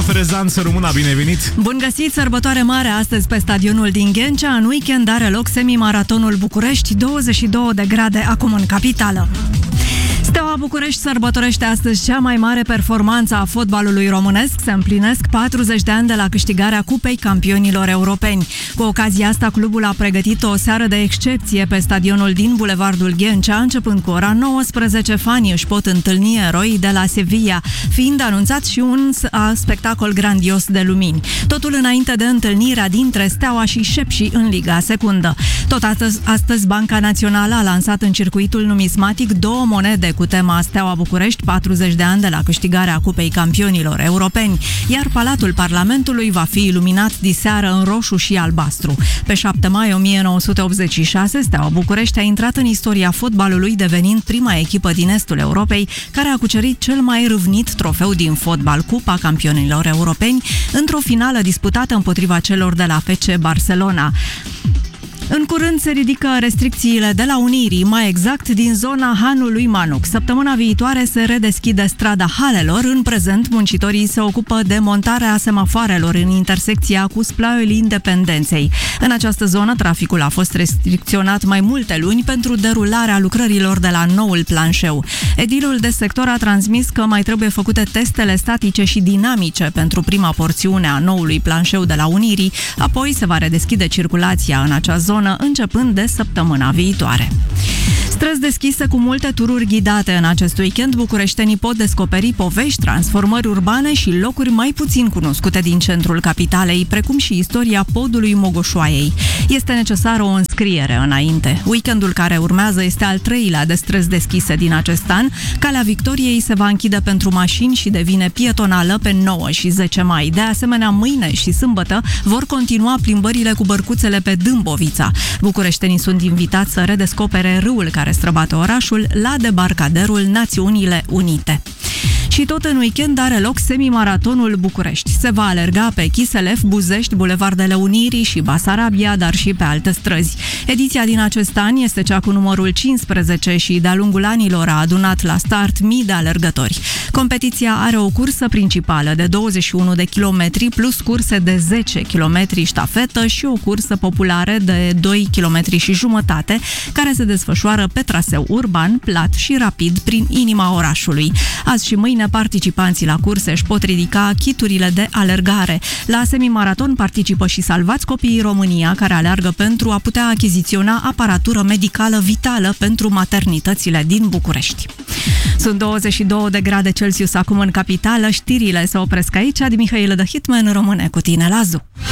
Ferezan, să rămână, bine venit! Bun găsit, sărbătoare mare astăzi pe stadionul din Ghencea. În weekend are loc semimaratonul București, 22 de grade acum în capitală. Steaua București sărbătorește astăzi cea mai mare performanță a fotbalului românesc. Se împlinesc 40 de ani de la câștigarea Cupei Campionilor Europeni. Cu ocazia asta, clubul a pregătit o seară de excepție pe stadionul din Bulevardul Ghencea. Începând cu ora 19, fanii își pot întâlni eroii de la Sevilla, fiind anunțat și un spectacol grandios de lumini. Totul înainte de întâlnirea dintre Steaua și Șepși în Liga Secundă. Tot astăzi, Banca Națională a lansat în circuitul numismatic două monede cu tema Steaua București, 40 de ani de la câștigarea Cupei Campionilor Europeni, iar Palatul Parlamentului va fi iluminat diseară în roșu și albastru. Pe 7 mai 1986, Steaua București a intrat în istoria fotbalului, devenind prima echipă din estul Europei care a cucerit cel mai râvnit trofeu din fotbal, Cupa Campionilor Europeni, într-o finală disputată împotriva celor de la FC Barcelona. În curând se ridică restricțiile de la Unirii, mai exact din zona Hanului Manuc. Săptămâna viitoare se redeschide strada Halelor. În prezent, muncitorii se ocupă de montarea semafoarelor în intersecția cu Splaiul Independenței. În această zonă, traficul a fost restricționat mai multe luni pentru derularea lucrărilor de la noul planșeu. Edilul de sector a transmis că mai trebuie făcute testele statice și dinamice pentru prima porțiune a noului planșeu de la Unirii, apoi se va redeschide circulația în acea zonă începând de săptămâna viitoare. Străzi deschise cu multe tururi ghidate în acest weekend. Bucureștenii pot descoperi povești, transformări urbane și locuri mai puțin cunoscute din centrul capitalei, precum și istoria podului Mogoșoaiei. Este necesară o înscriere înainte. Weekendul care urmează este al treilea de străzi deschise din acest an. Calea Victoriei se va închide pentru mașini și devine pietonală pe 9 și 10 mai. De asemenea, mâine și sâmbătă vor continua plimbările cu bărcuțele pe Dâmbovița. Bucureștenii sunt invitați să redescopere râul care străbate orașul la debarcaderul Națiunile Unite. Și tot în weekend are loc semimaratonul București. Se va alerga pe Chiselef, Buzești, Bulevardele Unirii și Basarabia, dar și pe alte străzi. Ediția din acest an este cea cu numărul 15 și de-a lungul anilor a adunat la start mii de alergători. Competiția are o cursă principală de 21 de kilometri plus curse de 10 kilometri ștafetă și o cursă populară de 2 kilometri și jumătate, care se desfășoară pe traseu urban, plat și rapid prin inima orașului. Azi și mâine participanții la curse își pot ridica chiturile de alergare. La semimaraton participă și Salvați Copiii România, care aleargă pentru a putea achiziționa aparatură medicală vitală pentru maternitățile din București. Sunt 22 de grade Celsius acum în capitală. Știrile se opresc aici. Mihaela de Hitman rămâne cu tine la ZU.